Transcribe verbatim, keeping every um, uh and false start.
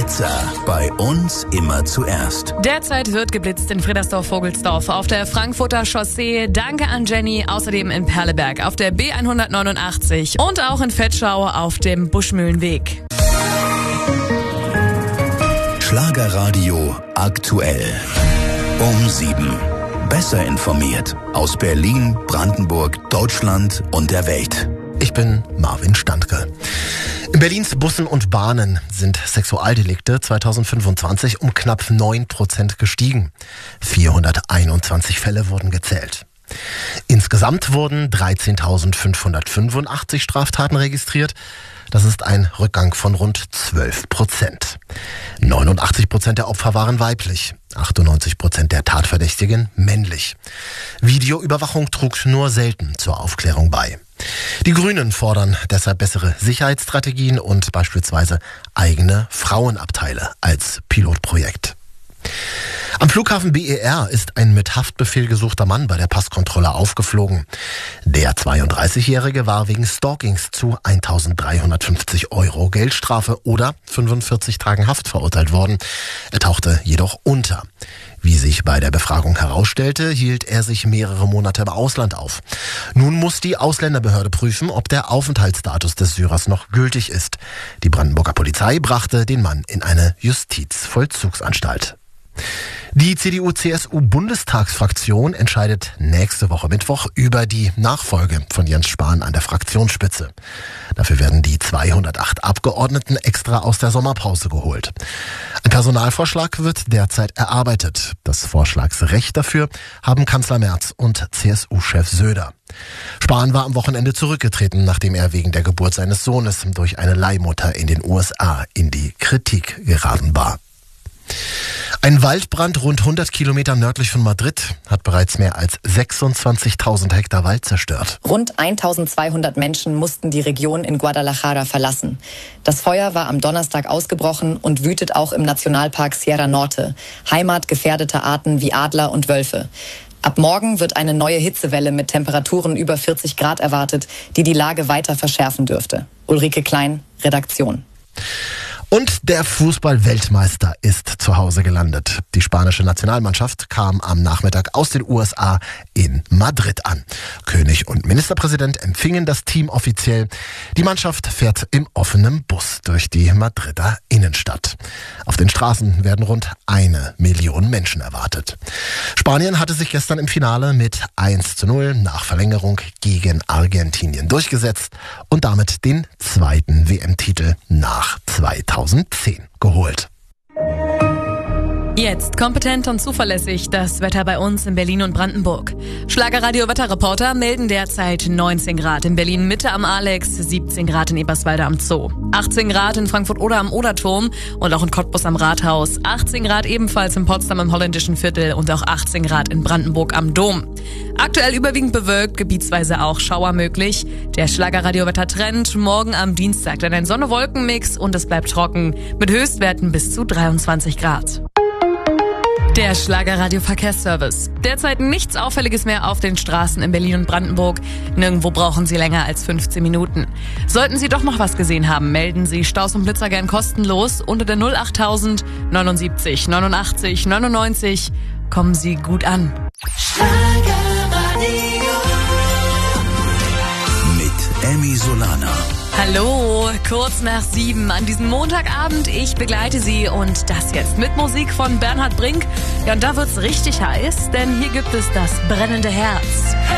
Blitzer bei uns immer zuerst. Derzeit wird geblitzt in Friedersdorf-Vogelsdorf auf der Frankfurter Chaussee. Danke an Jenny. Außerdem in Perleberg auf der B hundertneunundachtzig und auch in Vetschau auf dem Buschmühlenweg. Schlagerradio aktuell. Um sieben. Besser informiert aus Berlin, Brandenburg, Deutschland und der Welt. Ich bin Marvin Standke. In Berlins Bussen und Bahnen sind Sexualdelikte zweitausendfünfundzwanzig um knapp neun Prozent gestiegen. vierhunderteinundzwanzig Fälle wurden gezählt. Insgesamt wurden dreizehntausendfünfhundertfünfundachtzig Straftaten registriert. Das ist ein Rückgang von rund zwölf Prozent. neunundachtzig Prozent der Opfer waren weiblich, achtundneunzig Prozent der Tatverdächtigen männlich. Videoüberwachung trug nur selten zur Aufklärung bei. Die Grünen fordern deshalb bessere Sicherheitsstrategien und beispielsweise eigene Frauenabteile als Pilotprojekt. Am Flughafen B E R ist ein mit Haftbefehl gesuchter Mann bei der Passkontrolle aufgeflogen. Der zweiunddreißigjährige war wegen Stalkings zu eintausenddreihundertfünfzig Euro Geldstrafe oder fünfundvierzig Tagen Haft verurteilt worden. Er tauchte jedoch unter. Wie sich bei der Befragung herausstellte, hielt er sich mehrere Monate im Ausland auf. Nun muss die Ausländerbehörde prüfen, ob der Aufenthaltsstatus des Syrers noch gültig ist. Die Brandenburger Polizei brachte den Mann in eine Justizvollzugsanstalt. Die C D U-C S U-Bundestagsfraktion entscheidet nächste Woche Mittwoch über die Nachfolge von Jens Spahn an der Fraktionsspitze. Dafür werden die zweihundertacht Abgeordneten extra aus der Sommerpause geholt. Ein Personalvorschlag wird derzeit erarbeitet. Das Vorschlagsrecht dafür haben Kanzler Merz und C S U-Chef Söder. Spahn war am Wochenende zurückgetreten, nachdem er wegen der Geburt seines Sohnes durch eine Leihmutter in den U S A in die Kritik geraten war. Ein Waldbrand rund hundert Kilometer nördlich von Madrid hat bereits mehr als sechsundzwanzigtausend Hektar Wald zerstört. Rund eintausendzweihundert Menschen mussten die Region in Guadalajara verlassen. Das Feuer war am Donnerstag ausgebrochen und wütet auch im Nationalpark Sierra Norte, Heimat gefährdeter Arten wie Adler und Wölfe. Ab morgen wird eine neue Hitzewelle mit Temperaturen über vierzig Grad erwartet, die die Lage weiter verschärfen dürfte. Ulrike Klein, Redaktion. Und der Fußball-Weltmeister ist zu Hause gelandet. Die spanische Nationalmannschaft kam am Nachmittag aus den U S A in Madrid an. König und Ministerpräsident empfingen das Team offiziell. Die Mannschaft fährt im offenen Bus durch die Madrider Innenstadt. Auf den Straßen werden rund eine Million Menschen erwartet. Spanien hatte sich gestern im Finale mit eins zu null nach Verlängerung gegen Argentinien durchgesetzt und damit den zweiten W M-Titel nach zweitausendzehn geholt. Jetzt kompetent und zuverlässig das Wetter bei uns in Berlin und Brandenburg. Schlagerradio-Wetterreporter melden derzeit neunzehn Grad in Berlin Mitte am Alex, siebzehn Grad in Eberswalde am Zoo, achtzehn Grad in Frankfurt-Oder am Oderturm und auch in Cottbus am Rathaus, achtzehn Grad ebenfalls in Potsdam im Holländischen Viertel und auch achtzehn Grad in Brandenburg am Dom. Aktuell überwiegend bewölkt, gebietsweise auch Schauer möglich. Der Schlagerradio-Wettertrend morgen am Dienstag dann ein Sonne-Wolken-Mix und es bleibt trocken mit Höchstwerten bis zu dreiundzwanzig Grad. Der Schlagerradio-Verkehrsservice. Derzeit nichts Auffälliges mehr auf den Straßen in Berlin und Brandenburg. Nirgendwo brauchen Sie länger als fünfzehn Minuten. Sollten Sie doch noch was gesehen haben, melden Sie Staus und Blitzer gern kostenlos unter der null achttausend neunundsiebzig neunundachtzig neunundneunzig. Kommen Sie gut an. Schlagerradio mit Emmy Solana. Hallo, kurz nach sieben an diesem Montagabend. Ich begleite Sie und das jetzt mit Musik von Bernhard Brink. Ja, und da wird's richtig heiß, denn hier gibt es das brennende Herz.